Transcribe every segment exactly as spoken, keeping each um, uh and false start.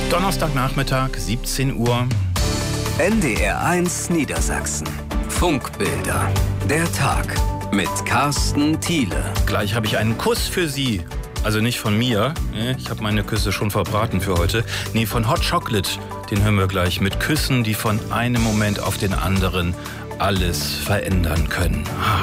Donnerstagnachmittag, siebzehn Uhr. N D R eins Niedersachsen. Funkbilder. Der Tag mit Carsten Thiele. Gleich habe ich einen Kuss für Sie. Also nicht von mir. Ich habe meine Küsse schon verbraten für heute. Nee, von Hot Chocolate. Den hören wir gleich mit Küssen, die von einem Moment auf den anderen alles verändern können.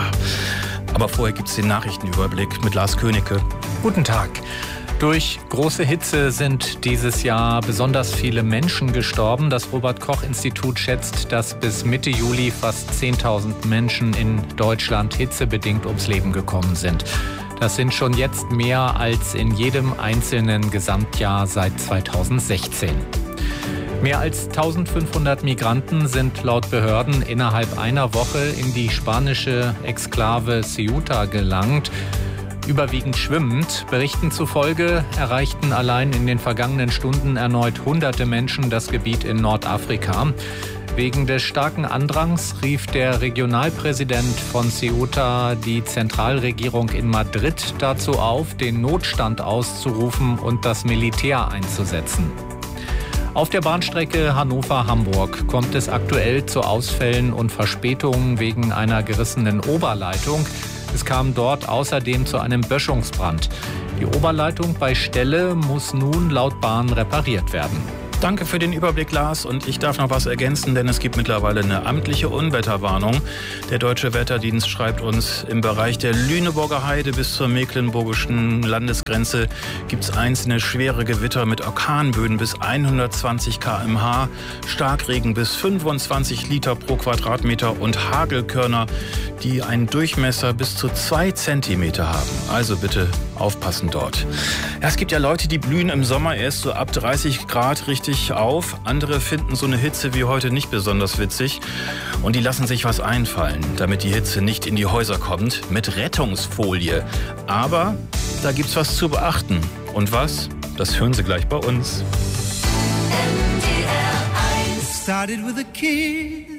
Aber vorher gibt es den Nachrichtenüberblick mit Lars Königke. Guten Tag. Durch große Hitze sind dieses Jahr besonders viele Menschen gestorben. Das Robert-Koch-Institut schätzt, dass bis Mitte Juli fast zehntausend Menschen in Deutschland hitzebedingt ums Leben gekommen sind. Das sind schon jetzt mehr als in jedem einzelnen Gesamtjahr seit zweitausendsechzehn. Mehr als eintausendfünfhundert Migranten sind laut Behörden innerhalb einer Woche in die spanische Exklave Ceuta gelangt. Überwiegend schwimmend. Berichten zufolge erreichten allein in den vergangenen Stunden erneut hunderte Menschen das Gebiet in Nordafrika. Wegen des starken Andrangs rief der Regionalpräsident von Ceuta die Zentralregierung in Madrid dazu auf, den Notstand auszurufen und das Militär einzusetzen. Auf der Bahnstrecke Hannover-Hamburg kommt es aktuell zu Ausfällen und Verspätungen wegen einer gerissenen Oberleitung. Es kam dort außerdem zu einem Böschungsbrand. Die Oberleitung bei Stelle muss nun laut Bahn repariert werden. Danke für den Überblick, Lars. Und ich darf noch was ergänzen, denn es gibt mittlerweile eine amtliche Unwetterwarnung. Der Deutsche Wetterdienst schreibt uns, im Bereich der Lüneburger Heide bis zur mecklenburgischen Landesgrenze gibt es einzelne schwere Gewitter mit Orkanböen bis hundertzwanzig Kilometer pro Stunde, Starkregen bis fünfundzwanzig Liter pro Quadratmeter und Hagelkörner, die einen Durchmesser bis zu zwei Zentimeter haben. Also bitte aufpassen dort. Ja, es gibt ja Leute, die blühen im Sommer erst so ab dreißig Grad richtig auf. Andere finden so eine Hitze wie heute nicht besonders witzig. Und die lassen sich was einfallen, damit die Hitze nicht in die Häuser kommt, mit Rettungsfolie. Aber da gibt's was zu beachten. Und was? Das hören Sie gleich bei uns. Started with a kiss.